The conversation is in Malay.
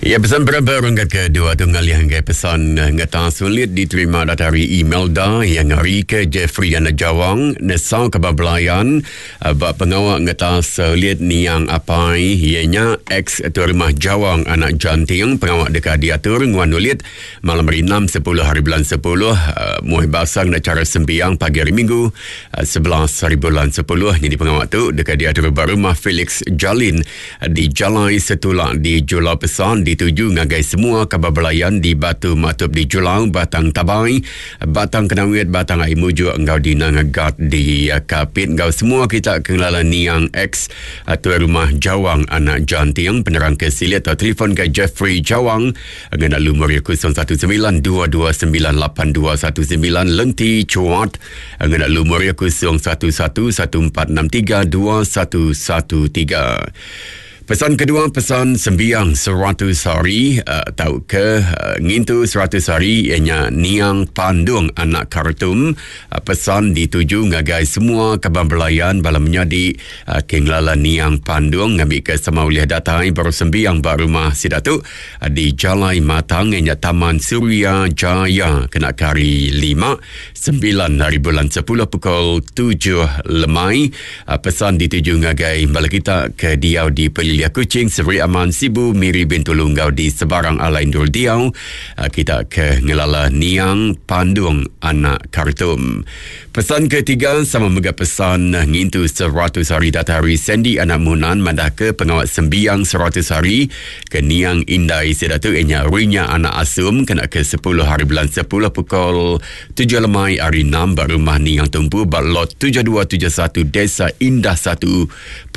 Ya, pesan berbaru kedua tunggal yang pesan ngata sulit diterima dari email dah yang hari ke Jeffrey Yana Jawang nesau kebablayan bak pengawak ngata sulit ni yang apai ianya ex tuan rumah Jawang anak janting pengawak dekat diatur nguanulit malam hari 6 10 hari bulan 10 muih basang nak cara sembiang pagi hari Minggu 11 hari bulan 10 jadi pengawak tu dekat diatur berumah Felix Jalin di Jalai Setulak di Julau Pesan dituju ngagai semua kababelayan di Batu Matup di Julau, Batang Tabai, Batang Kenawit, Batang Aimuju, engkau di Nangagat di Kapit, engkau semua kita kenal niang ex tuan rumah Jawang anak janting penerang kesilit atau telefon ke Jeffrey Jawang ngena lumur 0192298219 lenti cuat ngena lumur 011146321113. Pesan kedua, pesan sembiang 100 hari tahu ke ngintu 100 hari ianya niang pandung anak Khartoum pesan dituju ngagai semua kababelayan balam menyadi kenglala niang pandung ngambil ke sama uliah datai baru sembiang barumah sidatu di Jalai Matang ianya Taman Suria Jaya kena kari 5 9 hari bulan 10 pukul 7 lemai pesan dituju ngagai bala kita ke Diau di Liah Kucing, Seri Aman Sibu, Miri bin Tulunggau di Sebarang Alain Dul Diau. Kita ke ngelala niang pandung anak Khartoum. Pesan ketiga sama mega pesan ngintu 100 hari datari Sandy anak Munan mandah ke pengawat sembiang 100 hari ke niang Indai sedatu enya Rinya anak Asum kena ke 10 hari bulan 10 pukul 7 lemai hari 6 rumah niang tumpu bat lot 7271 Desa Indah 1